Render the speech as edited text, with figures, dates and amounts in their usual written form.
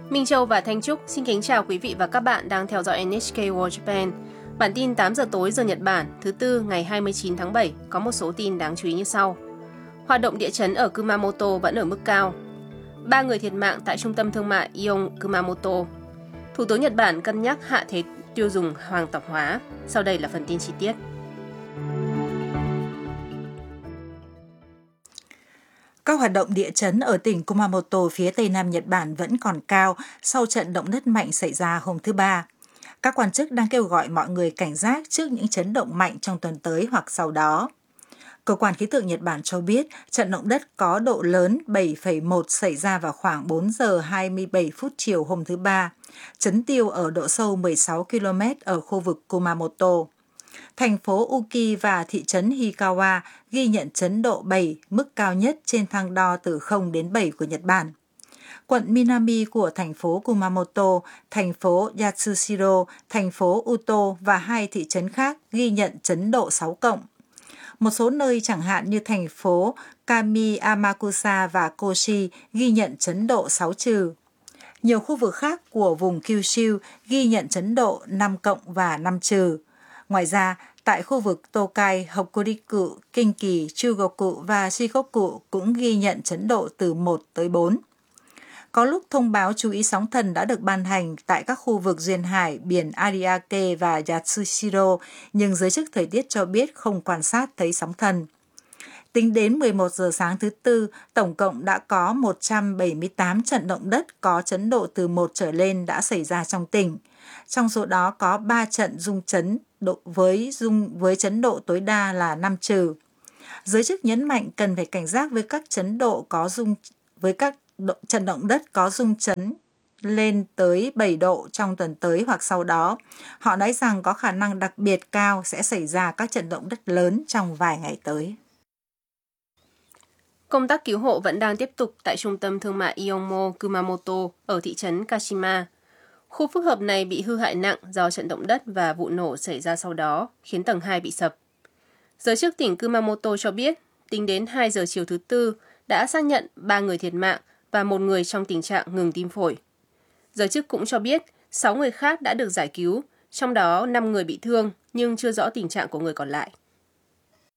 Minh Châu và Thanh Trúc xin kính chào quý vị và các bạn đang theo dõi NHK World Japan. Bản tin 8 giờ tối giờ Nhật Bản thứ Tư ngày 29 tháng 7 có một số tin đáng chú ý như sau. Hoạt động địa chấn ở Kumamoto vẫn ở mức cao. 3 người thiệt mạng tại trung tâm thương mại Ion Kumamoto. Thủ tướng Nhật Bản cân nhắc hạ thuế tiêu dùng hoàng tộc hóa. Sau đây là phần tin chi tiết. Các hoạt động địa chấn ở tỉnh Kumamoto phía tây nam Nhật Bản vẫn còn cao sau trận động đất mạnh xảy ra hôm thứ Ba. Các quan chức đang kêu gọi mọi người cảnh giác trước những chấn động mạnh trong tuần tới hoặc sau đó. Cơ quan khí tượng Nhật Bản cho biết trận động đất có độ lớn 7,1 xảy ra vào khoảng 4 giờ 27 phút chiều hôm thứ Ba, chấn tiêu ở độ sâu 16 km ở khu vực Kumamoto. Thành phố Uki và thị trấn Hikawa ghi nhận chấn độ 7, mức cao nhất trên thang đo từ 0 đến 7 của Nhật Bản. Quận Minami của thành phố Kumamoto, thành phố Yatsushiro, thành phố Uto và 2 thị trấn khác ghi nhận chấn độ 6 cộng. Một số nơi chẳng hạn như thành phố Kami Amakusa và Koshi ghi nhận chấn độ 6 trừ. Nhiều khu vực khác của vùng Kyushu ghi nhận chấn độ 5 cộng và 5 trừ. Ngoài ra, tại khu vực Tokai, Hokuriku, Kinki, Chugoku và Shikoku cũng ghi nhận chấn độ từ 1 tới 4. Có lúc thông báo chú ý sóng thần đã được ban hành tại các khu vực duyên hải, biển Ariake và Yatsushiro, nhưng giới chức thời tiết cho biết không quan sát thấy sóng thần. Tính đến 11 giờ sáng thứ Tư, tổng cộng đã có 178 trận động đất có chấn độ từ 1 trở lên đã xảy ra trong tỉnh. Trong số đó có 3 trận rung chấn với chấn độ tối đa là 5 trừ. Giới chức nhấn mạnh cần phải cảnh giác với các trận động đất có rung chấn lên tới 7 độ trong tuần tới hoặc sau đó. Họ nói rằng có khả năng đặc biệt cao sẽ xảy ra các trận động đất lớn trong vài ngày tới. Công tác cứu hộ vẫn đang tiếp tục tại trung tâm thương mại Iyomo Kumamoto ở thị trấn Kashima. Khu phức hợp này bị hư hại nặng do trận động đất và vụ nổ xảy ra sau đó, khiến tầng 2 bị sập. Giới chức tỉnh Kumamoto cho biết, tính đến 2 giờ chiều thứ Tư, đã xác nhận 3 người thiệt mạng và 1 người trong tình trạng ngừng tim phổi. Giới chức cũng cho biết 6 người khác đã được giải cứu, trong đó 5 người bị thương nhưng chưa rõ tình trạng của người còn lại.